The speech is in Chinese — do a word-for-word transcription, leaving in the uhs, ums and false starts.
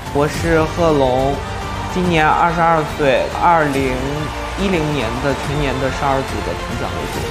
我是贺龙，今年二十二岁，二零一零年的全年的少儿组的评奖为主。